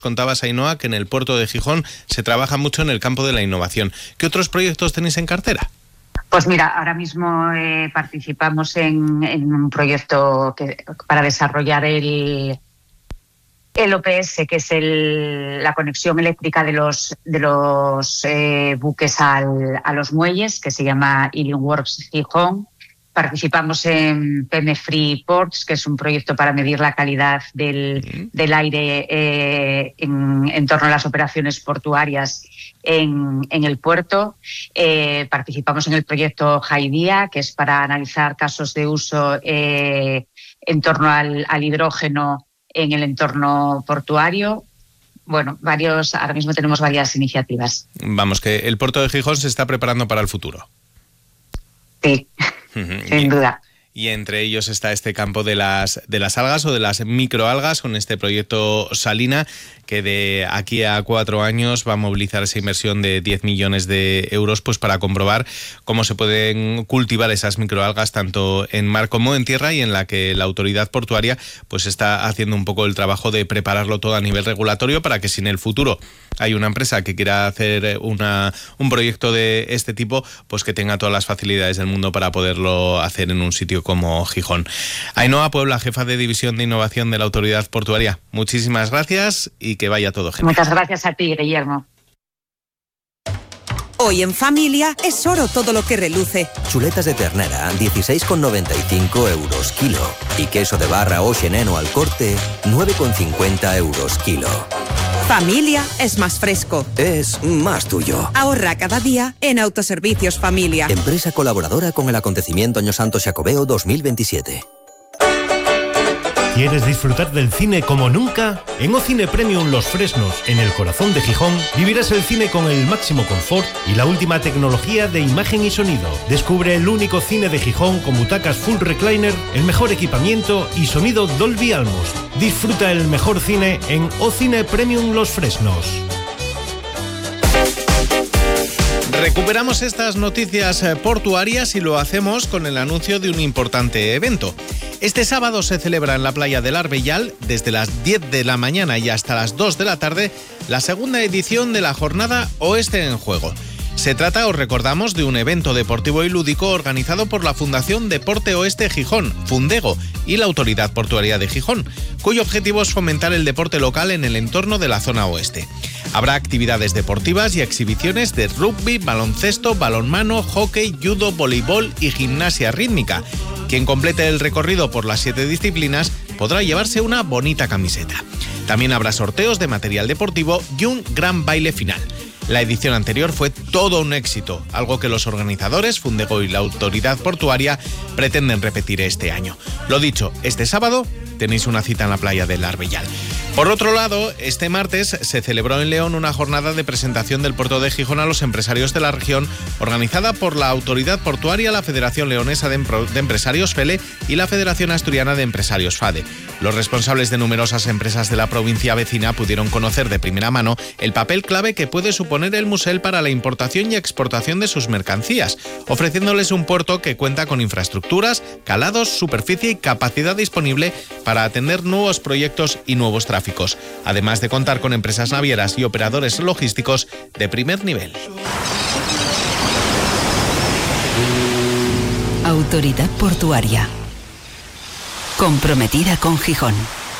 Contabas, Ainhoa, que en el puerto de Gijón se trabaja mucho en el campo de la innovación. ¿Qué otros proyectos tenéis en cartera? Pues mira, ahora mismo participamos en un proyecto para desarrollar el OPS, que es la conexión eléctrica de los buques a los muelles, que se llama Illingworks Gijón. Participamos en PM Free Ports, que es un proyecto para medir la calidad del aire en torno a las operaciones portuarias en el puerto. Participamos en el proyecto Hydea, que es para analizar casos de uso en torno al hidrógeno en el entorno portuario. Bueno, ahora mismo tenemos varias iniciativas. Vamos, que el puerto de Gijón se está preparando para el futuro. Sí, sin duda. Y entre ellos está este campo de las algas o de las microalgas, con este proyecto Salina, que de aquí a 4 años va a movilizar esa inversión de 10 millones de euros pues para comprobar cómo se pueden cultivar esas microalgas tanto en mar como en tierra, y en la que la autoridad portuaria pues está haciendo un poco el trabajo de prepararlo todo a nivel regulatorio, para que si en el futuro hay una empresa que quiera hacer un proyecto de este tipo, pues que tenga todas las facilidades del mundo para poderlo hacer en un sitio como Gijón. Ainhoa Puebla, jefa de División de Innovación de la Autoridad Portuaria, muchísimas gracias y que vaya todo genial. Muchas gracias a ti, Guillermo. Hoy en familia es oro todo lo que reluce. Chuletas de ternera, 16,95 euros kilo. Y queso de barra o xeneno al corte, 9,50 euros kilo. Familia es más fresco. Es más tuyo. Ahorra cada día en Autoservicios Familia. Empresa colaboradora con el acontecimiento Año Santo Xacobeo 2027. ¿Quieres disfrutar del cine como nunca? En Ocine Premium Los Fresnos, en el corazón de Gijón, vivirás el cine con el máximo confort y la última tecnología de imagen y sonido. Descubre el único cine de Gijón con butacas full recliner, el mejor equipamiento y sonido Dolby Atmos. Disfruta el mejor cine en Ocine Premium Los Fresnos. Recuperamos estas noticias portuarias y lo hacemos con el anuncio de un importante evento. Este sábado se celebra en la playa del Arbellal, desde las 10 de la mañana y hasta las 2 de la tarde, la segunda edición de la jornada Oeste en Juego. Se trata, os recordamos, de un evento deportivo y lúdico organizado por la Fundación Deporte Oeste Gijón, Fundego, y la Autoridad Portuaria de Gijón, cuyo objetivo es fomentar el deporte local en el entorno de la zona oeste. Habrá actividades deportivas y exhibiciones de rugby, baloncesto, balonmano, hockey, judo, voleibol y gimnasia rítmica. Quien complete el recorrido por las 7 disciplinas podrá llevarse una bonita camiseta. También habrá sorteos de material deportivo y un gran baile final. La edición anterior fue todo un éxito, algo que los organizadores, Fundego y la Autoridad Portuaria, pretenden repetir este año. Lo dicho, este sábado tenéis una cita en la playa del Arbellal. Por otro lado, este martes se celebró en León una jornada de presentación del puerto de Gijón a los empresarios de la región, organizada por la Autoridad Portuaria, la Federación Leonesa de Empresarios FELE y la Federación Asturiana de Empresarios FADE. Los responsables de numerosas empresas de la provincia vecina pudieron conocer de primera mano el papel clave que puede suponer el Musel para la importación y exportación de sus mercancías, ofreciéndoles un puerto que cuenta con infraestructuras, calados, superficie y capacidad disponible para atender nuevos proyectos y nuevos tráficos, además de contar con empresas navieras y operadores logísticos de primer nivel. Autoridad Portuaria. Comprometida con Gijón.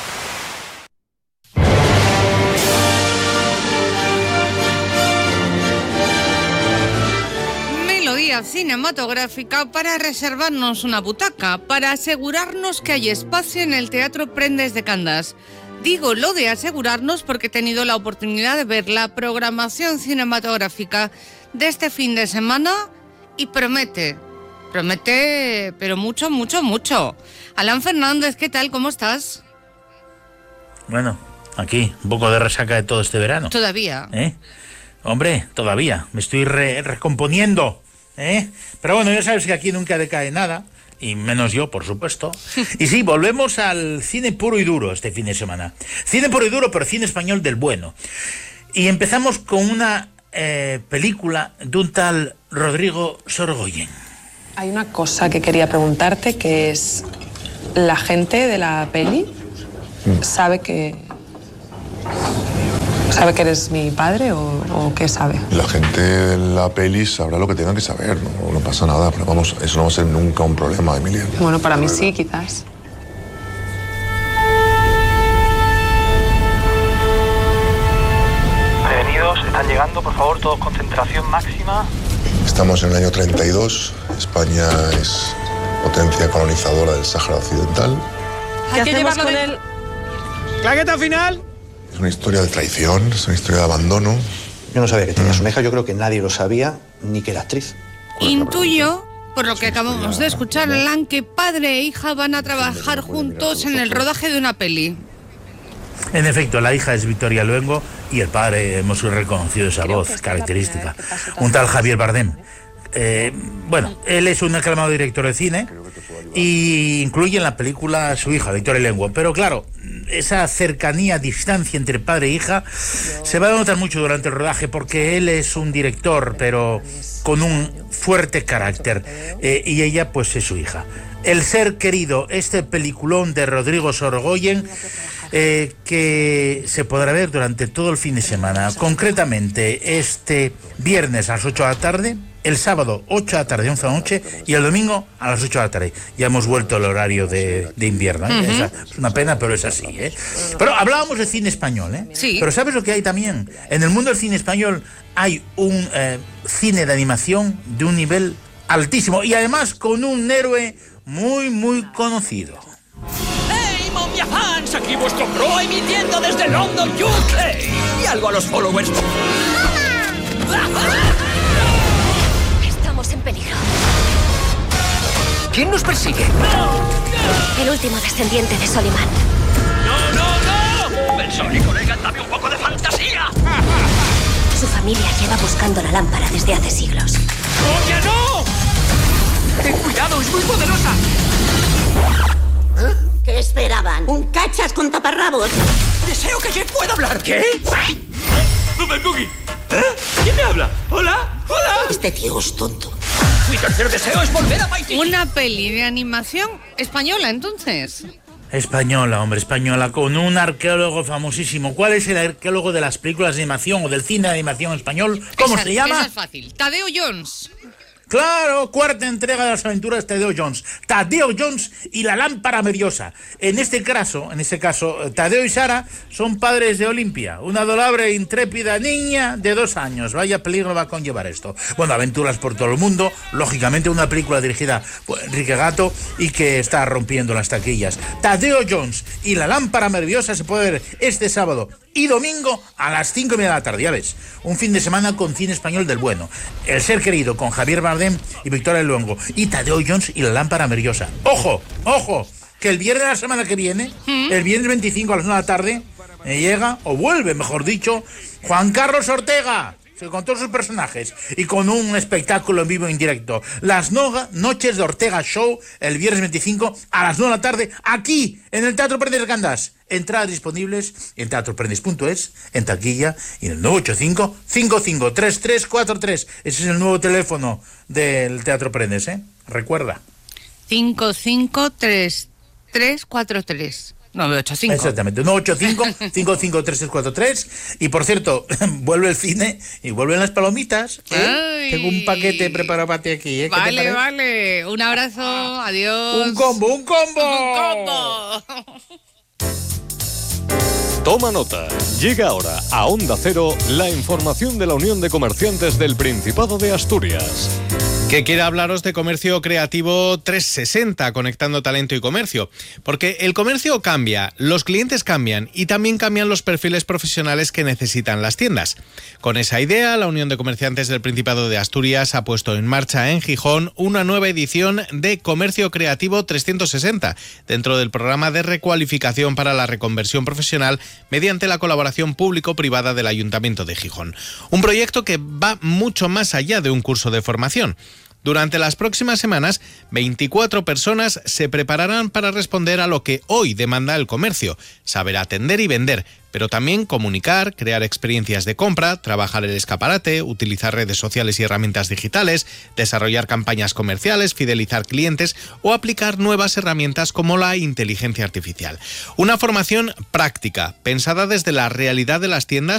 Melodía cinematográfica para reservarnos una butaca, para asegurarnos que hay espacio en el Teatro Prendes de Candás. Digo lo de asegurarnos porque he tenido la oportunidad de ver la programación cinematográfica de este fin de semana y promete, pero mucho, mucho, mucho. Alan Fernández, ¿qué tal? ¿Cómo estás? Bueno, aquí, un poco de resaca de todo este verano. ¿Todavía? Hombre, todavía. Me estoy recomponiendo. Pero bueno, ya sabes que aquí nunca decae nada. Y menos yo, por supuesto. Y sí, volvemos al cine puro y duro este fin de semana. Cine puro y duro, pero cine español del bueno. Y empezamos con una película de un tal Rodrigo Sorogoyen. Hay una cosa que quería preguntarte, que es... ¿La gente de la peli sabe que ¿Sabe que eres mi padre o qué sabe? La gente de la peli sabrá lo que tenga que saber, no pasa nada, pero vamos, eso no va a ser nunca un problema, Emilia. Bueno, para mí sí, quizás. Prevenidos, están llegando, por favor, todos concentración máxima. Estamos en el año 32, España es potencia colonizadora del Sáhara Occidental. Hay que llevarlo con él. ¿Claqueta final? Es una historia de traición, es una historia de abandono. Yo no sabía que tenías una hija, yo creo que nadie lo sabía, ni que era actriz. Intuyo, por lo que acabamos de escuchar, Alan, que padre e hija van a trabajar juntos en el rodaje de una peli. En efecto, la hija es Victoria Luengo y el padre, hemos reconocido esa voz característica, un tal Javier Bardem. Bueno, él es un aclamado director de cine y incluye en la película a su hija, Victoria Luengo. Pero claro, esa cercanía, distancia entre padre e hija se va a notar mucho durante el rodaje, porque él es un director, pero con un fuerte carácter, y ella pues es su hija. El ser querido, este peliculón de Rodrigo Sorogoyen, que se podrá ver durante todo el fin de semana, concretamente este viernes a las 8 de la tarde, el sábado 8 de la tarde, 11 de la noche, y el domingo a las 8 de la tarde. Ya hemos vuelto al horario de invierno, ¿eh? Es una pena, pero es así, ¿eh? Pero hablábamos de cine español, ¿eh? Sí. Pero ¿sabes lo que hay también? En el mundo del cine español hay un cine de animación de un nivel altísimo, y además con un héroe muy conocido. ¡Hey, Momia Fans! Aquí vuestro pro emitiendo desde London, UK. Y algo a los followers. Estamos en peligro. ¿Quién nos persigue? El último descendiente de Soliman. ¡No! Benson y colega, dame un poco de fantasía. Su familia lleva buscando la lámpara desde hace siglos. ¡Momia, no! ¡Ten cuidado, es muy poderosa! ¿Qué esperaban? ¿Un cachas con taparrabos? ¡Deseo que Jeff pueda hablar! ¿Qué? ¡Super Cookie! ¿Quién me habla? ¿Hola? ¡Hola! Este tío es tonto. Mi tercer deseo es volver a Mighty. Una peli de animación española, entonces. Española, hombre, española, con un arqueólogo famosísimo. ¿Cuál es el arqueólogo de las películas de animación o del cine de animación español? ¿Cómo se llama? Esa es fácil. Tadeo Jones. Claro, cuarta entrega de las aventuras de Tadeo Jones. Tadeo Jones y la lámpara mediosa. En este caso, Tadeo y Sara son padres de Olimpia, una adorable e intrépida niña de 2 años. Vaya peligro va a conllevar esto. Bueno, aventuras por todo el mundo. Lógicamente, una película dirigida por Enrique Gato y que está rompiendo las taquillas. Tadeo Jones y la lámpara mediosa se puede ver este sábado y domingo a las 5:30 de la tarde. Ya ves, un fin de semana con cine español del bueno. El ser querido con Javier Bardem y Victoria Luengo, y Tadeo Jones y la lámpara mediosa. ¡Ojo! Que el viernes de la semana que viene, el viernes 25 a las 1 de la tarde, llega, o vuelve, mejor dicho, Juan Carlos Ortega, con todos sus personajes y con un espectáculo en vivo en directo. Las noches de Ortega Show, el viernes 25 a las 9 de la tarde, aquí en el Teatro Prendes de Candás. Entradas disponibles en teatroprendes.es, en taquilla y en el 985-553343. Ese es el nuevo teléfono del Teatro Prendes, ¿eh? Recuerda. 553343. 985. Exactamente, 985-553343. Y por cierto, vuelve el cine y vuelven las palomitas, ¿eh? Tengo un paquete preparado para ti aquí, ¿eh? Vale. Un abrazo, adiós. Un combo. Toma nota. Llega ahora a Onda Cero la información de la Unión de Comerciantes del Principado de Asturias. Que quiere hablaros de Comercio Creativo 360, conectando talento y comercio. Porque el comercio cambia, los clientes cambian y también cambian los perfiles profesionales que necesitan las tiendas. Con esa idea, la Unión de Comerciantes del Principado de Asturias ha puesto en marcha en Gijón una nueva edición de Comercio Creativo 360, dentro del programa de recualificación para la reconversión profesional mediante la colaboración público-privada del Ayuntamiento de Gijón. Un proyecto que va mucho más allá de un curso de formación. Durante las próximas semanas, 24 personas se prepararán para responder a lo que hoy demanda el comercio: saber atender y vender, pero también comunicar, crear experiencias de compra, trabajar el escaparate, utilizar redes sociales y herramientas digitales, desarrollar campañas comerciales, fidelizar clientes o aplicar nuevas herramientas como la inteligencia artificial. Una formación práctica, pensada desde la realidad de las tiendas